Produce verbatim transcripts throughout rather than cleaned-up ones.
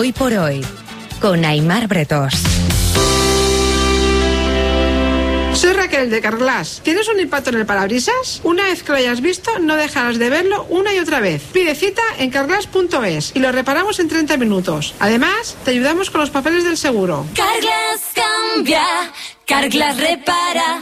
Hoy por hoy, con Aimar Bretós. Soy Raquel de Carglass. ¿Tienes un impacto en el parabrisas? Una vez que lo hayas visto, no dejarás de verlo una y otra vez. Pide cita en carglass punto es y lo reparamos en treinta minutos. Además, te ayudamos con los papeles del seguro. Carglass cambia, Carglass repara.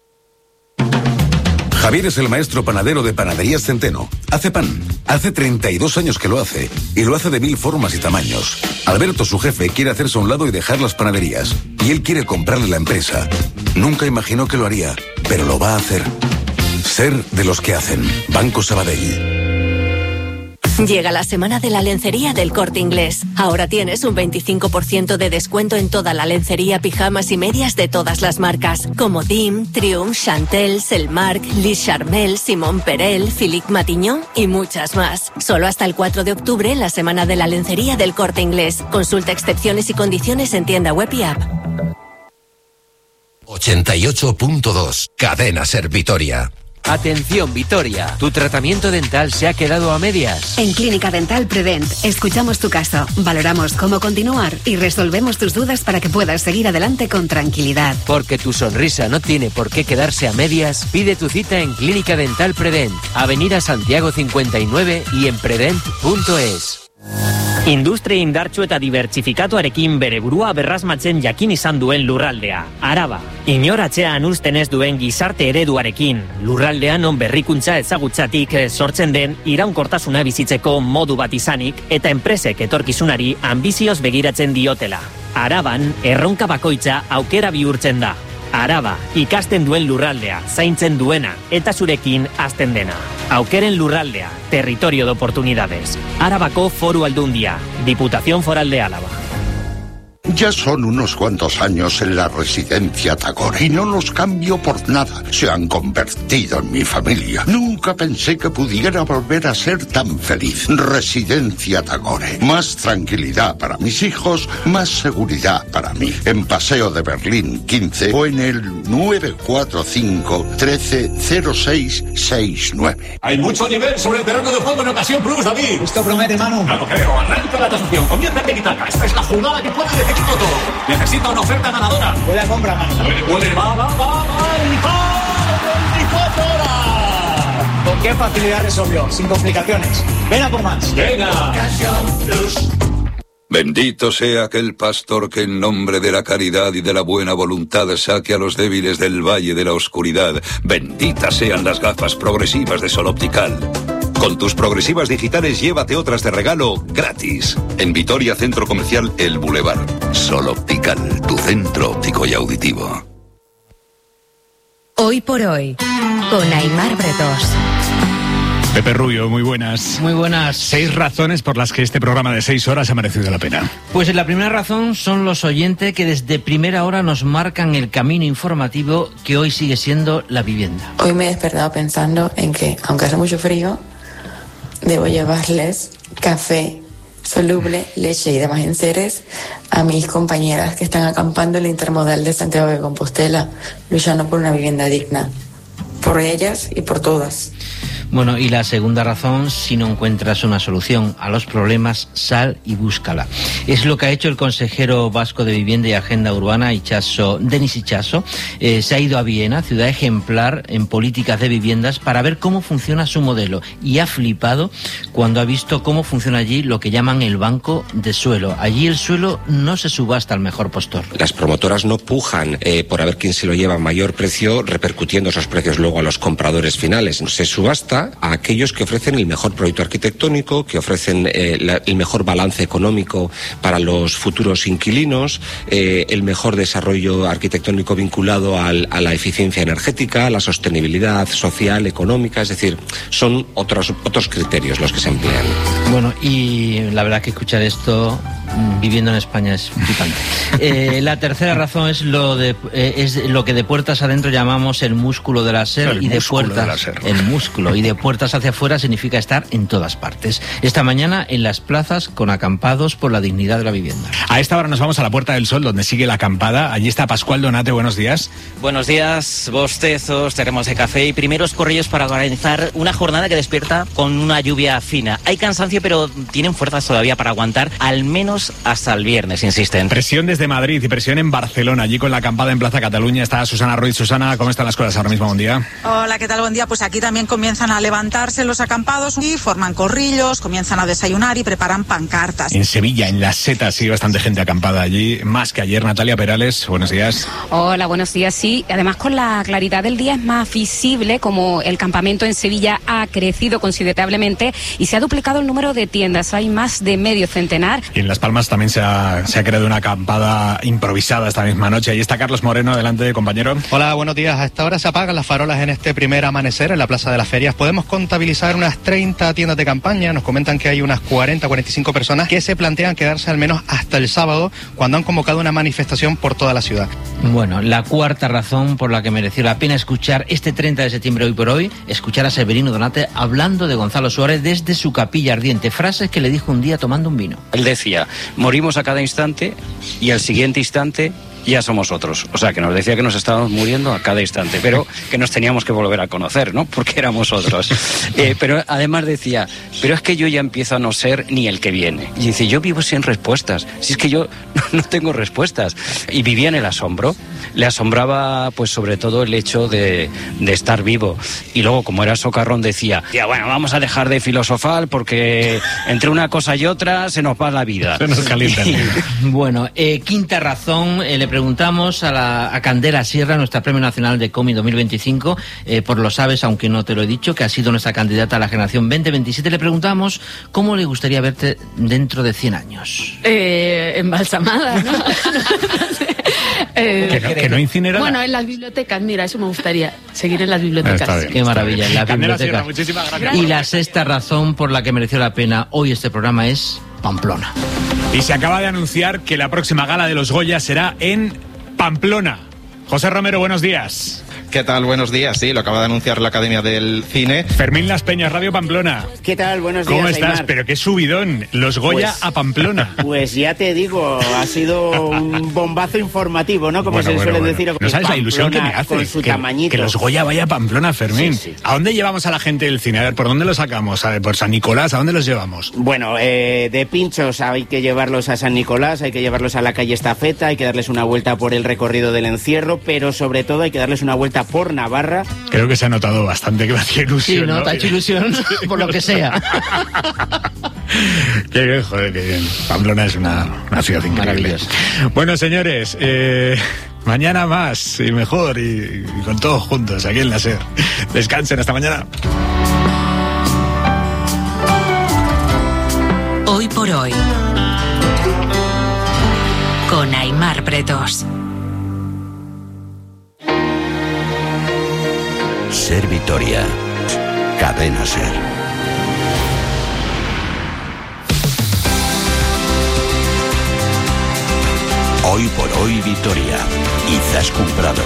Javier es el maestro panadero de Panaderías Centeno. Hace pan. Hace treinta y dos años que lo hace. Y lo hace de mil formas y tamaños. Alberto, su jefe, quiere hacerse a un lado y dejar las panaderías. Y él quiere comprarle la empresa. Nunca imaginó que lo haría, pero lo va a hacer. Ser de los que hacen. Banco Sabadell. Llega la semana de la lencería del Corte Inglés. Ahora tienes un veinticinco por ciento de descuento en toda la lencería, pijamas y medias de todas las marcas, como Dim, Triumph, Chantel, Selmark, Lis Charmel, Simón Perel, Philippe Matignon y muchas más. Solo hasta el cuatro de octubre en la semana de la lencería del Corte Inglés. Consulta excepciones y condiciones en tienda web y app. ochenta y ocho punto dos, Cadena Ser Vitoria. Atención, Vitoria, tu tratamiento dental se ha quedado a medias. En Clínica Dental Prevent escuchamos tu caso, valoramos cómo continuar y resolvemos tus dudas para que puedas seguir adelante con tranquilidad. Porque tu sonrisa no tiene por qué quedarse a medias, pide tu cita en Clínica Dental Prevent, Avenida Santiago cincuenta y nueve y en prevent punto es. Industria indartsu eta dibertsifikatuarekin bere burua berrasmatzen jakin izan duen lurraldea, Araba. Inor atzean uzten ez duen gizarte ereduarekin, lurraldean non berrikuntza ezagutzatik sortzen den iraunkortasuna bizitzeko modu bat izanik eta enpresek etorkizunari ambizioz begiratzen diotela. Araban, erronka bakoitza aukera bihurtzen da. Araba, ikasten duen lurraldea, zaintzen duena, eta zurekin hazten dena. Aukeren lurraldea, territorio de oportunidades. Arabako Foru Aldundia, Diputación Foral de Álava. Ya son unos cuantos años en la residencia Tagore y no los cambio por nada. Se han convertido en mi familia. Nunca pensé que pudiera volver a ser tan feliz. Residencia Tagore. Más tranquilidad para mis hijos, más seguridad para mí. En Paseo de Berlín quince o en el nueve cuatro cinco, trece, cero seis sesenta y nueve. Hay mucho nivel sobre el terreno de juego en Ocasión Plus, David. Esto promete, mano. Claro, creo. Arranca la tasación. Comienza Tiki-Taka. Esta es la jugada que puede decir todo. Necesita una oferta ganadora. Puede compra, mano. Puede, puede. Va, va, va, va. veinticuatro horas. ¿Con qué facilidad resolvió? Sin complicaciones. Ven a por más. Venga. Ocasión Plus. Bendito sea aquel pastor que en nombre de la caridad y de la buena voluntad saque a los débiles del valle de la oscuridad. Benditas sean las gafas progresivas de Sol Optical. Con tus progresivas digitales llévate otras de regalo gratis. En Vitoria Centro Comercial El Boulevard. Sol Optical, tu centro óptico y auditivo. Hoy por hoy, con Aimar Bretós. Pepe Rubio, muy buenas. Muy buenas. Seis razones por las que este programa de seis horas ha merecido la pena. Pues la primera razón son los oyentes que desde primera hora nos marcan el camino informativo que hoy sigue siendo la vivienda. Hoy me he despertado pensando en que, aunque hace mucho frío, debo llevarles café soluble, leche y demás enseres a mis compañeras que están acampando en el intermodal de Santiago de Compostela, luchando por una vivienda digna. Por ellas y por todas. Bueno, y la segunda razón, si no encuentras una solución a los problemas, sal y búscala. Es lo que ha hecho el consejero vasco de Vivienda y Agenda Urbana, Itxaso, Denis Itxaso. Eh, se ha ido a Viena, ciudad ejemplar en políticas de viviendas, para ver cómo funciona su modelo. Y ha flipado cuando ha visto cómo funciona allí lo que llaman el banco de suelo. Allí el suelo no se subasta al mejor postor. Las promotoras no pujan eh, por a ver quién se lo lleva a mayor precio, repercutiendo esos precios luego a los compradores finales. Se subasta a aquellos que ofrecen el mejor proyecto arquitectónico, que ofrecen eh, la, el mejor balance económico para los futuros inquilinos, eh, el mejor desarrollo arquitectónico vinculado al, a la eficiencia energética, a la sostenibilidad social, económica, es decir, son otros, otros criterios los que se emplean. Bueno, y la verdad que escuchar esto viviendo en España es flipante. Eh, la tercera razón es lo de eh, es lo que de puertas adentro llamamos el músculo de la SER, el y de puertas de la SER. el músculo y de puertas hacia afuera significa estar en todas partes. Esta mañana en las plazas con acampados por la dignidad de la vivienda. A esta hora nos vamos a la Puerta del Sol, donde sigue la acampada. Allí está Pascual Donate, buenos días. Buenos días, bostezos, termos de café y primeros corrillos para organizar una jornada que despierta con una lluvia fina. Hay cansancio, pero tienen fuerzas todavía para aguantar al menos menos hasta el viernes, insisten. Presión desde Madrid y presión en Barcelona. Allí con la acampada en Plaza Cataluña está Susana Ruiz. Susana, ¿cómo están las cosas ahora mismo? Buen día. Hola, ¿qué tal? Buen día. Pues aquí también comienzan a levantarse los acampados y forman corrillos, comienzan a desayunar y preparan pancartas. En Sevilla, en Las Setas, sí, bastante gente acampada allí. Más que ayer. Natalia Perales, buenos días. Hola, buenos días. Sí, además con la claridad del día es más visible como el campamento en Sevilla ha crecido considerablemente y se ha duplicado el número de tiendas. Hay más de medio centenar. Y en Las Palmas también se ha, se ha creado una acampada improvisada esta misma noche. Ahí está Carlos Moreno, adelante, compañero. Hola, buenos días. A esta hora se apagan las farolas en este primer amanecer en la Plaza de las Ferias. Podemos contabilizar unas treinta tiendas de campaña. Nos comentan que hay unas cuarenta, cuarenta y cinco personas que se plantean quedarse al menos hasta el sábado, cuando han convocado una manifestación por toda la ciudad. Bueno, la cuarta razón por la que mereció la pena escuchar este treinta de septiembre, hoy por hoy, escuchar a Severino Donate hablando de Gonzalo Suárez desde su capilla ardiente. Frases que le dijo un día tomando un vino. Él decía, morimos a cada instante y al siguiente instante ya somos otros. O sea, que nos decía que nos estábamos muriendo a cada instante, pero que nos teníamos que volver a conocer, ¿no? Porque éramos otros. Eh, pero además decía, pero es que yo ya empiezo a no ser ni el que viene. Y dice, yo vivo sin respuestas. Si es que yo no tengo respuestas. Y vivía en el asombro. Le asombraba, pues, sobre todo el hecho de, de estar vivo. Y luego, como era socarrón, decía, ya, bueno, vamos a dejar de filosofar porque entre una cosa y otra se nos va la vida. Se nos calienta. Bueno, eh, quinta razón, eh, le preguntamos a, la, a Candela Sierra, nuestra Premio Nacional de Cómic dos mil veinticinco, eh, por lo sabes, aunque no te lo he dicho, que ha sido nuestra candidata a la generación veinte veintisiete, le preguntamos cómo le gustaría verte dentro de cien años. Eh, embalsamada, ¿no? eh, que, no, que no incinerada. Bueno, en las bibliotecas, mira, eso me gustaría, seguir en las bibliotecas. Está bien, Qué maravilla, en las Candela bibliotecas. Sierra, muchísimas gracias. Y la sexta razón por la que mereció la pena hoy este programa es Pamplona. Y se acaba de anunciar que la próxima gala de los Goya será en Pamplona. José Romero, buenos días. ¿Qué tal? Buenos días. Sí, lo acaba de anunciar la Academia del Cine. Fermín Las Peñas, Radio Pamplona. ¿Qué tal? Buenos días, ¿Cómo estás? Aymar. Pero qué subidón. Los Goya Pues- a Pamplona. Pues ya te digo, ha sido un bombazo informativo, ¿no? Como Bueno, se bueno, suele bueno. decir. No sabes la ilusión que me Pamplona hace. Con su que, tamañito. que los Goya vaya a Pamplona, Fermín. Sí, sí. ¿A dónde llevamos a la gente del cine? A ver, ¿por dónde los sacamos? A ver, ¿por San Nicolás? ¿A dónde los llevamos? Bueno, eh, de pinchos hay que llevarlos a San Nicolás, hay que llevarlos a la calle Estafeta, hay que darles una vuelta por el recorrido del encierro, pero sobre todo hay que darles una vuelta por Navarra. Creo que se ha notado bastante que me hacía ilusión. Sí, ¿no? Te ha hecho ilusión por lo que sea. Qué bien, joder, qué bien. Pamplona es una, una ciudad increíble. Bueno, señores, eh, mañana más y mejor y, y con todos juntos aquí en la SER. Descansen, hasta mañana. Hoy por hoy. Con Aymar Bretos. Ser Vitoria. Cadena Ser. Hoy por hoy Vitoria. Izaskun Prado.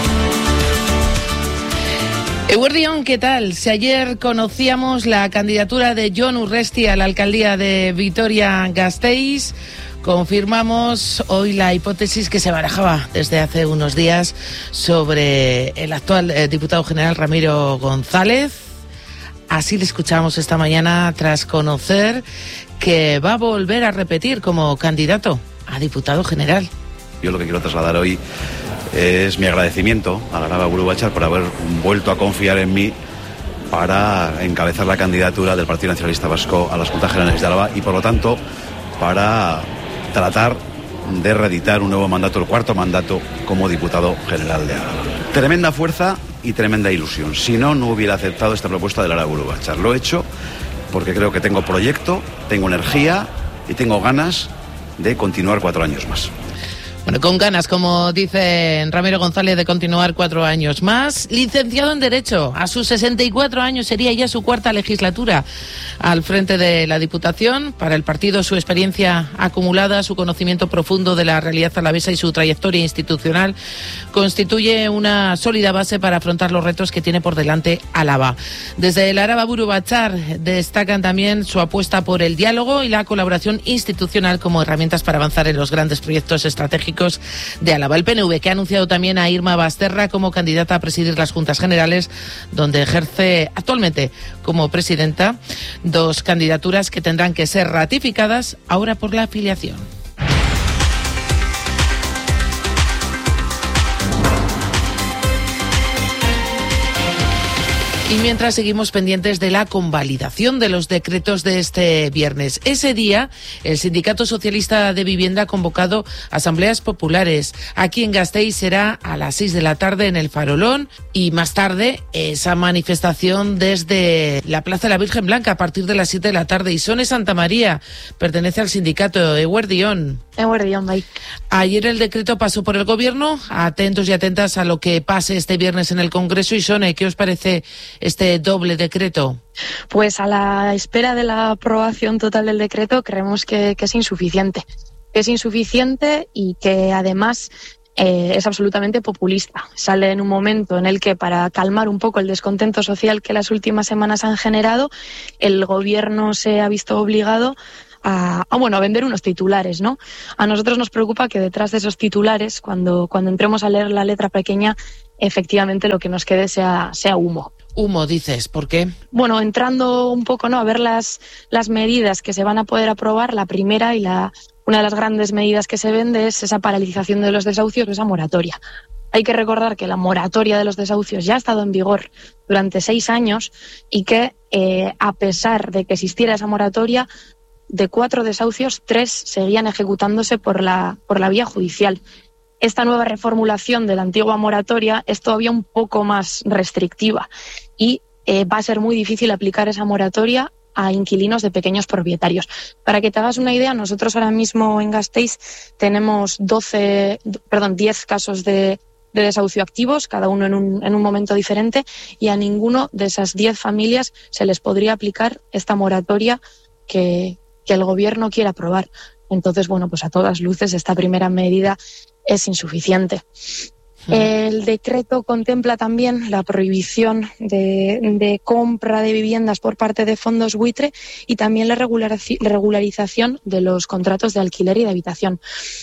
Eguerdión, ¿qué tal? Si ayer conocíamos la candidatura de Jon Urresti a la alcaldía de Vitoria-Gasteiz, confirmamos hoy la hipótesis que se barajaba desde hace unos días sobre el actual eh, diputado general Ramiro González. Así le escuchamos esta mañana tras conocer que va a volver a repetir como candidato a diputado general. Yo lo que quiero trasladar hoy es mi agradecimiento a la Araba Buru Batzar por haber vuelto a confiar en mí para encabezar la candidatura del Partido Nacionalista Vasco a las Juntas Generales de Álava y, por lo tanto, para tratar de reeditar un nuevo mandato, el cuarto mandato como diputado general de Álava. Tremenda fuerza y tremenda ilusión. Si no, no hubiera aceptado esta propuesta de la Araba Buru Batzar. Lo he hecho porque creo que tengo proyecto, tengo energía y tengo ganas de continuar cuatro años más. Bueno, con ganas, como dice Ramiro González, de continuar cuatro años más. Licenciado en Derecho, a sus sesenta y cuatro años sería ya su cuarta legislatura al frente de la Diputación. Para el partido, su experiencia acumulada, su conocimiento profundo de la realidad alavesa y su trayectoria institucional constituye una sólida base para afrontar los retos que tiene por delante Álava. Desde el Araba Buru Batzar destacan también su apuesta por el diálogo y la colaboración institucional como herramientas para avanzar en los grandes proyectos estratégicos de Álava. El P N V, que ha anunciado también a Irma Basterra como candidata a presidir las Juntas Generales, donde ejerce actualmente como presidenta, dos candidaturas que tendrán que ser ratificadas ahora por la afiliación. Y mientras seguimos pendientes de la convalidación de los decretos de este viernes. Ese día, el Sindicato Socialista de Vivienda ha convocado asambleas populares. Aquí en Gasteiz será a las seis de la tarde en el Farolón y más tarde esa manifestación desde la Plaza de la Virgen Blanca a partir de las siete de la tarde. Isone Santa María pertenece al sindicato Eguerdión. Eguerdión, bye. Ayer el decreto pasó por el Gobierno. Atentos y atentas a lo que pase este viernes en el Congreso. Isone, ¿qué os parece este doble decreto? Pues a la espera de la aprobación total del decreto creemos que, que es insuficiente. Es insuficiente y que además eh, es absolutamente populista. Sale en un momento en el que, para calmar un poco el descontento social que las últimas semanas han generado, el Gobierno se ha visto obligado A, a, bueno, a vender unos titulares, ¿no? A nosotros nos preocupa que detrás de esos titulares, cuando, cuando entremos a leer la letra pequeña, efectivamente lo que nos quede sea, sea humo. Humo, dices, ¿por qué? Bueno, entrando un poco, ¿no?, a ver las, las medidas que se van a poder aprobar, la primera y la una de las grandes medidas que se vende es esa paralización de los desahucios, esa moratoria. Hay que recordar que la moratoria de los desahucios ya ha estado en vigor durante seis años y que, eh, a pesar de que existiera esa moratoria, de cuatro desahucios, tres seguían ejecutándose por la, por la vía judicial. Esta nueva reformulación de la antigua moratoria es todavía un poco más restrictiva y eh, va a ser muy difícil aplicar esa moratoria a inquilinos de pequeños propietarios. Para que te hagas una idea, nosotros ahora mismo en Gasteiz tenemos doce, perdón, diez casos de, de desahucio activos, cada uno en un, en un momento diferente, y a ninguno de esas diez familias se les podría aplicar esta moratoria que que el Gobierno quiere aprobar. Entonces, bueno, pues a todas luces esta primera medida es insuficiente. Mm. El decreto contempla también la prohibición de, de compra de viviendas por parte de fondos buitre y también la regularización de los contratos de alquiler y de habitación.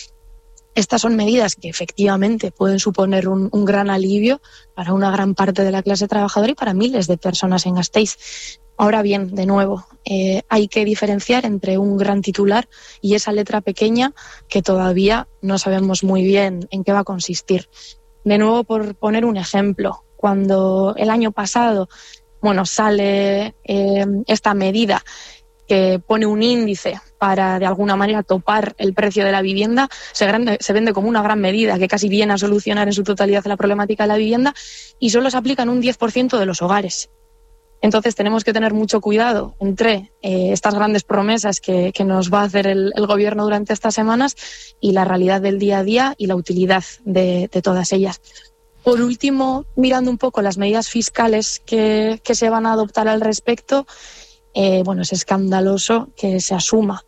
Estas son medidas que efectivamente pueden suponer un, un gran alivio para una gran parte de la clase trabajadora y para miles de personas en Gasteiz. Ahora bien, de nuevo, eh, hay que diferenciar entre un gran titular y esa letra pequeña que todavía no sabemos muy bien en qué va a consistir. De nuevo, por poner un ejemplo, cuando el año pasado, bueno, sale eh, esta medida que pone un índice para, de alguna manera, topar el precio de la vivienda, se, grande, se vende como una gran medida que casi viene a solucionar en su totalidad la problemática de la vivienda y solo se aplica en un diez por ciento de los hogares. Entonces tenemos que tener mucho cuidado entre eh, estas grandes promesas que, que nos va a hacer el, el Gobierno durante estas semanas y la realidad del día a día y la utilidad de, de todas ellas. Por último, mirando un poco las medidas fiscales que, que se van a adoptar al respecto, eh, bueno, es escandaloso que se asuma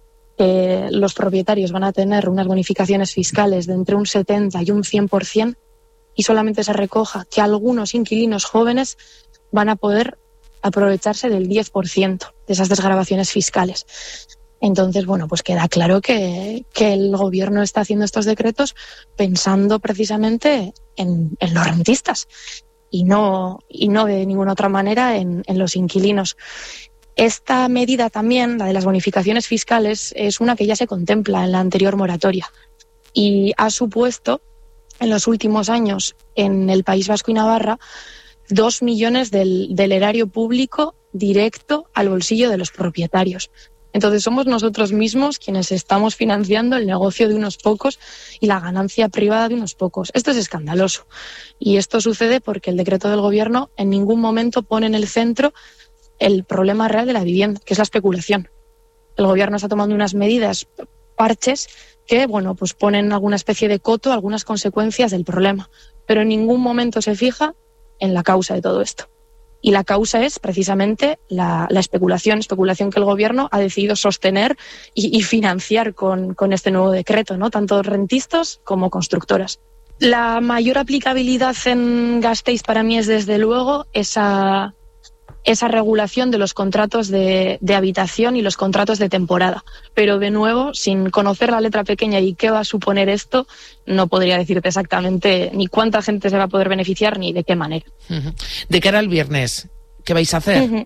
que los propietarios van a tener unas bonificaciones fiscales de entre un setenta y un cien por ciento y solamente se recoja que algunos inquilinos jóvenes van a poder aprovecharse del diez por ciento de esas desgravaciones fiscales. Entonces, bueno, pues queda claro que, que el Gobierno está haciendo estos decretos pensando precisamente en, en los rentistas y no, y no de ninguna otra manera en, en los inquilinos. Esta medida también, la de las bonificaciones fiscales, es una que ya se contempla en la anterior moratoria y ha supuesto en los últimos años en el País Vasco y Navarra dos millones del, del erario público directo al bolsillo de los propietarios. Entonces somos nosotros mismos quienes estamos financiando el negocio de unos pocos y la ganancia privada de unos pocos. Esto es escandaloso. Y esto sucede porque el decreto del Gobierno en ningún momento pone en el centro el problema real de la vivienda, que es la especulación. El Gobierno está tomando unas medidas, parches, que, bueno, pues ponen alguna especie de coto, algunas consecuencias del problema. Pero en ningún momento se fija en la causa de todo esto. Y la causa es precisamente la, la especulación, especulación que el Gobierno ha decidido sostener y, y financiar con, con este nuevo decreto, ¿no? Tanto rentistas como constructoras. La mayor aplicabilidad en Gasteiz para mí es, desde luego, esa, esa regulación de los contratos de, de habitación y los contratos de temporada. Pero, de nuevo, sin conocer la letra pequeña y qué va a suponer esto, no podría decirte exactamente ni cuánta gente se va a poder beneficiar ni de qué manera. Uh-huh. De cara al viernes, ¿qué vais a hacer? Uh-huh.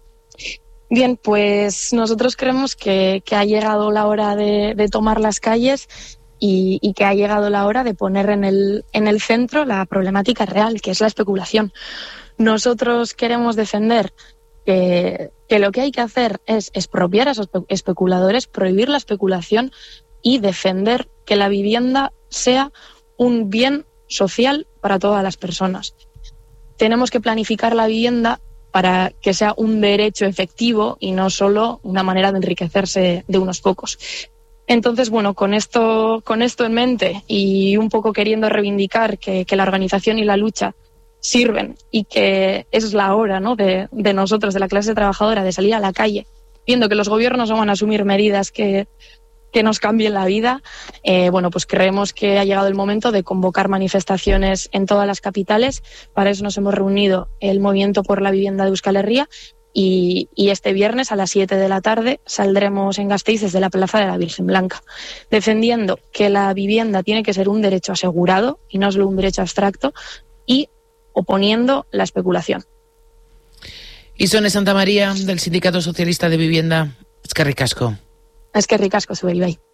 Bien, pues nosotros creemos que, que ha llegado la hora de, de tomar las calles y, y que ha llegado la hora de poner en el, en el centro la problemática real, que es la especulación. Nosotros queremos defender que, que lo que hay que hacer es expropiar a esos especuladores, prohibir la especulación y defender que la vivienda sea un bien social para todas las personas. Tenemos que planificar la vivienda para que sea un derecho efectivo y no solo una manera de enriquecerse de unos pocos. Entonces, bueno, con esto, con esto en mente y un poco queriendo reivindicar que, que la organización y la lucha sirven y que es la hora, ¿no?, de, de nosotros, de la clase trabajadora, de salir a la calle, viendo que los gobiernos no van a asumir medidas que, que nos cambien la vida, eh, bueno, pues creemos que ha llegado el momento de convocar manifestaciones en todas las capitales. Para eso nos hemos reunido el Movimiento por la Vivienda de Euskal Herria y, y este viernes a las siete de la tarde saldremos en Gasteiz desde la Plaza de la Virgen Blanca, defendiendo que la vivienda tiene que ser un derecho asegurado y no solo un derecho abstracto, y oponiendo la especulación. Isone Santa María, del Sindicato Socialista de Vivienda. Eskerrik asko. Eskerrik asko, Zuberi bai.